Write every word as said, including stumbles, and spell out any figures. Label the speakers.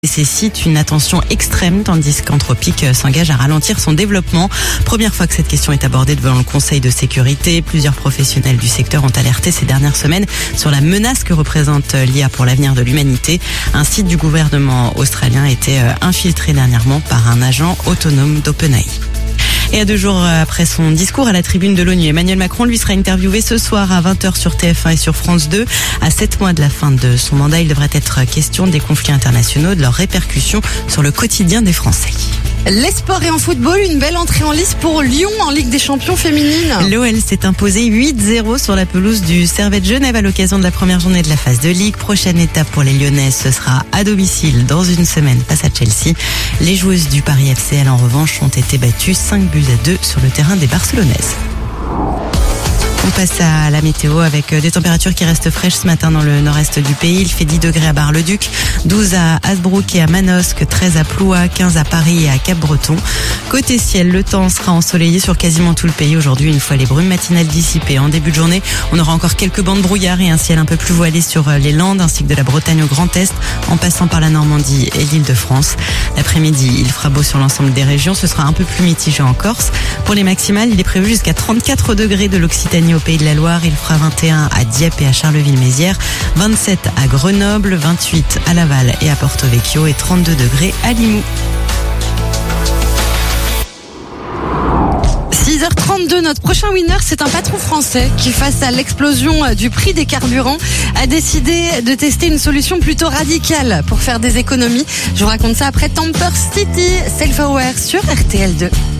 Speaker 1: nécessite une attention extrême tandis qu'Anthropic s'engage à ralentir son développement. Première fois que cette question est abordée devant le Conseil de sécurité. Plusieurs professionnels du secteur ont alerté ces dernières semaines sur la menace que représente l'I A pour l'avenir de l'humanité. Un site du gouvernement australien a été infiltré dernièrement par un agent autonome d'OpenAI. Et à deux jours après son discours à la tribune de l'ONU, Emmanuel Macron lui sera interviewé ce soir à vingt heures sur T F un et sur France deux. À sept mois de la fin de son mandat, il devrait être question des conflits internationaux, de leurs répercussions sur le quotidien des Français.
Speaker 2: Les sports et en football, une belle entrée en lice pour Lyon en Ligue des Champions féminine.
Speaker 1: L'O L s'est imposé huit zéro sur la pelouse du Servette Genève à l'occasion de la première journée de la phase de Ligue. Prochaine étape pour les Lyonnaises, ce sera à domicile dans une semaine face à Chelsea. Les joueuses du Paris F C, elles, en revanche, ont été battues cinq buts à deux sur le terrain des Barcelonaises. On passe à la météo avec des températures qui restent fraîches ce matin dans le nord-est du pays. Il fait dix degrés à Bar-le-Duc, douze à Hasbrook et à Manosque, treize à Ploua, quinze à Paris et à Cap-Breton. Côté ciel, le temps sera ensoleillé sur quasiment tout le pays aujourd'hui. Une fois les brumes matinales dissipées en début de journée, on aura encore quelques bancs de brouillard et un ciel un peu plus voilé sur les Landes ainsi que de la Bretagne au Grand Est en passant par la Normandie et l'Île-de-France. L'après-midi, il fera beau sur l'ensemble des régions. Ce sera un peu plus mitigé en Corse. Pour les maximales, il est prévu jusqu'à trente-quatre degrés de l'Occitanie au Pays de la Loire. Il fera vingt et un à Dieppe et à Charleville-Mézières, vingt-sept à Grenoble, vingt-huit à Laval et à Porto Vecchio et trente-deux degrés à Limoux.
Speaker 2: six heures trente-deux, notre prochain winner, c'est un patron français qui, face à l'explosion du prix des carburants, a décidé de tester une solution plutôt radicale pour faire des économies. Je vous raconte ça après Temper City, Self-Aware sur R T L deux.